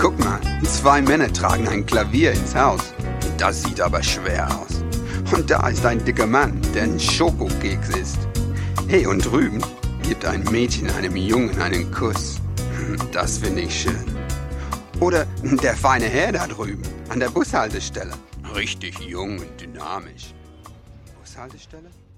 Guck mal, 2 Männer tragen ein Klavier ins Haus. Das sieht aber schwer aus. Und da ist ein dicker Mann, der einen Schokokeks isst. Hey, und drüben gibt ein Mädchen einem Jungen einen Kuss. Das finde ich schön. Oder der feine Herr da drüben, an der Bushaltestelle. Richtig jung und dynamisch. Bushaltestelle?